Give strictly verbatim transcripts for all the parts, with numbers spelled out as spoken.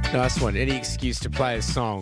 Nice one. Any excuse to play a song.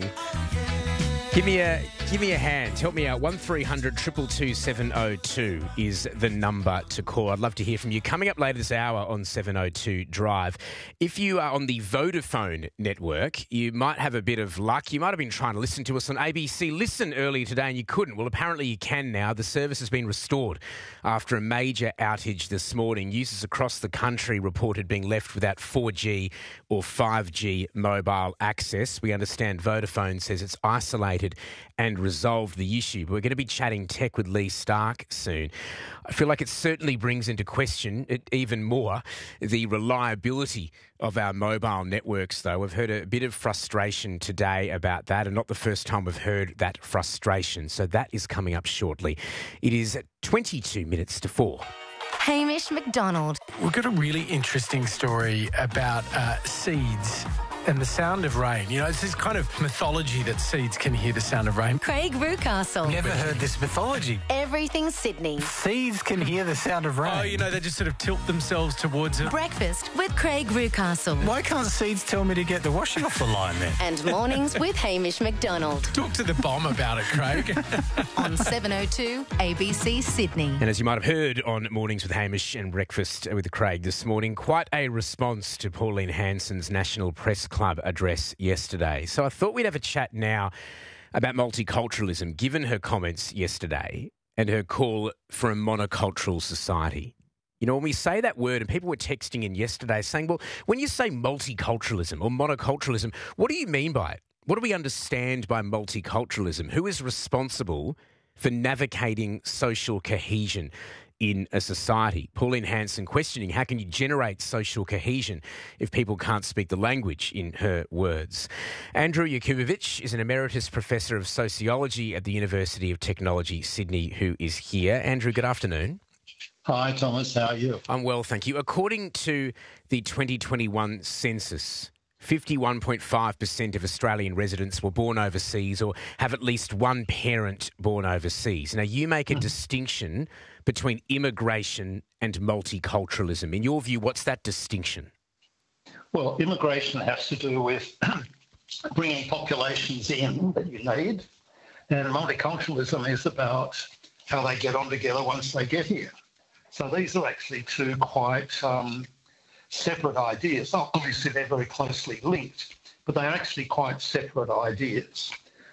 Give me a give me a hand. Help me out. one three hundred two two two seven oh two is the number to call. I'd love to hear from you. Coming up later this hour on seven oh two Drive. If you are on the Vodafone network, you might have a bit of luck. You might have been trying to listen to us on A B C Listen earlier today and you couldn't. Well, apparently you can now. The service has been restored after a major outage this morning. Users across the country reported being left without four G or five G mobile access. We understand Vodafone says it's isolated and resolved the issue. But we're going to be chatting tech with Lee Stark soon. I feel like it certainly brings into question it, even more the reliability of our mobile networks, though. We've heard a bit of frustration today about that, and not the first time we've heard that frustration. So that is coming up shortly. It is twenty-two minutes to four. Hamish McDonald. We've got a really interesting story about uh, seeds and the sound of rain. You know, it's this kind of mythology that seeds can hear the sound of rain. Craig Rucastle. Never heard this mythology. Everything Sydney. Seeds can hear the sound of rain. Oh, you know, they just sort of tilt themselves towards it. Breakfast with Craig Rucastle. Why can't seeds tell me to get the washing off the line then? And mornings with Hamish McDonald. Talk to the bomb about it, Craig. On seven oh two A B C Sydney. And as you might have heard on Mornings with Hamish and Breakfast with Craig this morning, quite a response to Pauline Hanson's National Press Club address yesterday. So I thought we'd have a chat now about multiculturalism, given her comments yesterday and her call for a monocultural society. You know, when we say that word, and people were texting in yesterday saying, well, when you say multiculturalism or monoculturalism, what do you mean by it? What do we understand by multiculturalism? Who is responsible for navigating social cohesion in a society? Pauline Hanson questioning how can you generate social cohesion if people can't speak the language, in her words. Andrew Jakubowicz is an emeritus professor of sociology at the University of Technology, Sydney, who is here. Andrew, good afternoon. Hi, Thomas. How are you? I'm well, thank you. According to the twenty twenty-one census, fifty-one point five percent of Australian residents were born overseas or have at least one parent born overseas. Now, you make a mm. distinction between immigration and multiculturalism. In your view, what's that distinction? Well, immigration has to do with bringing populations in that you need, and multiculturalism is about how they get on together once they get here. So these are actually two quite um, separate ideas. Obviously, they're very closely linked, but they're actually quite separate ideas.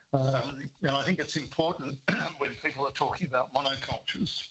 Um, and I think it's important when people are talking about monocultures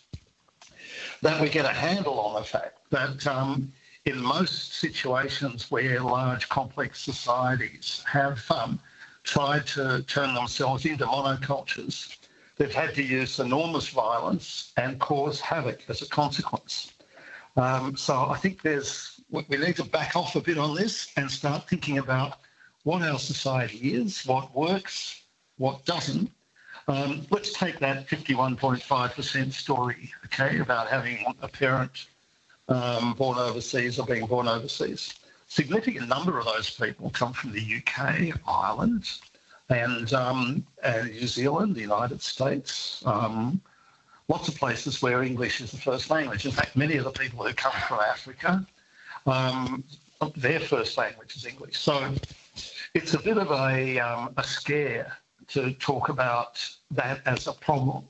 that we get a handle on the fact that um, in most situations where large complex societies have um, tried to turn themselves into monocultures, they've had to use enormous violence and cause havoc as a consequence. Um, so I think there's we need to back off a bit on this and start thinking about what our society is, what works, what doesn't. Um, let's take that fifty-one point five percent story, okay, about having a parent um, born overseas or being born overseas. Significant number of those people come from the U K, Ireland, and, um, and New Zealand, the United States, um, lots of places where English is the first language. In fact, many of the people who come from Africa, um, their first language is English. So it's a bit of a, um, a scare to talk about that as a problem.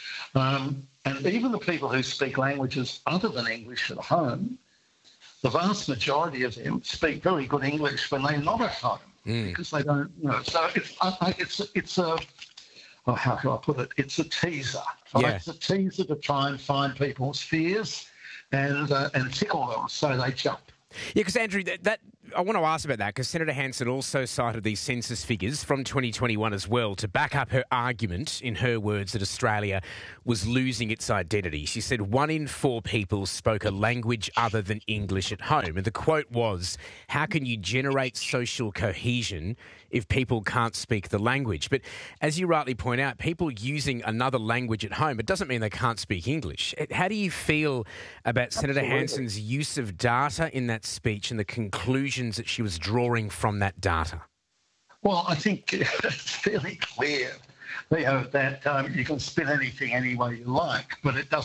Um, and even the people who speak languages other than English at home, the vast majority of them speak very good English when they're not at home mm. because they don't know. So it's, I, it's, it's a, oh, how can I put it? It's a teaser. Right? Yeah. It's a teaser to try and find people's fears and, uh, and tickle them so they jump. Yeah, because Andrew, that, that I want to ask about that because Senator Hanson also cited these census figures from twenty twenty-one as well to back up her argument, in her words, that Australia was losing its identity. She said one in four people spoke a language other than English at home. And the quote was, how can you generate social cohesion if people can't speak the language? But as you rightly point out, people using another language at home, it doesn't mean they can't speak English. How do you feel about Absolutely. Senator Hanson's use of data in that speech and the conclusions that she was drawing from that data? Well, I think it's fairly clear, you know, that um, you can spin anything any way you like, but it doesn't